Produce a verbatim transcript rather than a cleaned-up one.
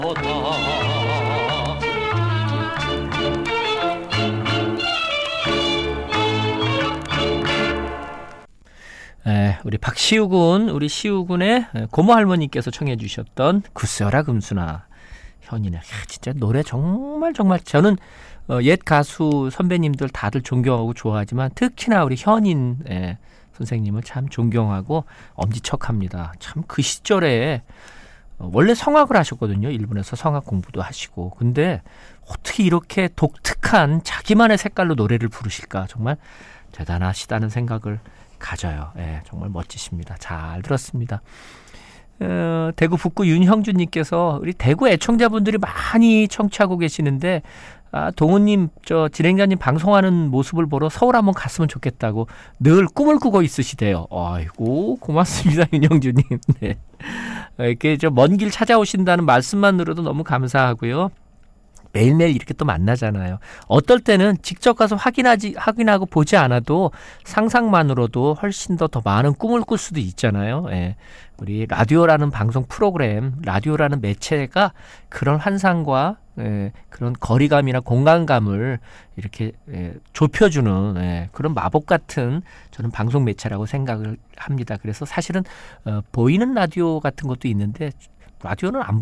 에, 우리 박시우군, 우리 시우군의 고모 할머니께서 청해 주셨던 굳세어라 금순아. 현인의 야, 진짜 노래 정말 정말 저는 어, 옛 가수 선배님들 다들 존경하고 좋아하지만 특히나 우리 현인 예, 선생님을 참 존경하고 엄지척합니다. 참 그 시절에 어, 원래 성악을 하셨거든요. 일본에서 성악 공부도 하시고. 근데 어떻게 이렇게 독특한 자기만의 색깔로 노래를 부르실까 정말 대단하시다는 생각을 가져요. 예, 정말 멋지십니다. 잘 들었습니다. 어, 대구 북구 윤형준님께서 우리 대구 애청자분들이 많이 청취하고 계시는데 아, 동훈님, 저 진행자님 방송하는 모습을 보러 서울 한번 갔으면 좋겠다고 늘 꿈을 꾸고 있으시대요. 아이고 고맙습니다, 윤형준님. 네. 이렇게 저 먼 길 찾아오신다는 말씀만으로도 너무 감사하고요. 매일매일 이렇게 또 만나잖아요. 어떨 때는 직접 가서 확인하지, 확인하고 보지 않아도 상상만으로도 훨씬 더 더 많은 꿈을 꿀 수도 있잖아요. 예. 우리 라디오라는 방송 프로그램, 라디오라는 매체가 그런 환상과 예, 그런 거리감이나 공간감을 이렇게 예, 좁혀주는 예, 그런 마법 같은 저는 방송 매체라고 생각을 합니다. 그래서 사실은 어, 보이는 라디오 같은 것도 있는데 라디오는 안